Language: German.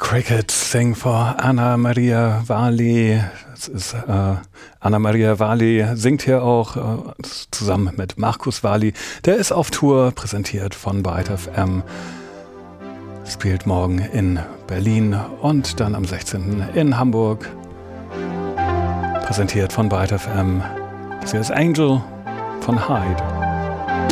Crickets Sing for Anna Maria Wali. Das ist Anna Maria Wali singt hier auch zusammen mit Markus Wali. Der ist auf Tour, präsentiert von Byte FM. Spielt morgen in Berlin und dann am 16. in Hamburg. Präsentiert von Byte FM. Das hier ist Angel von Hyde.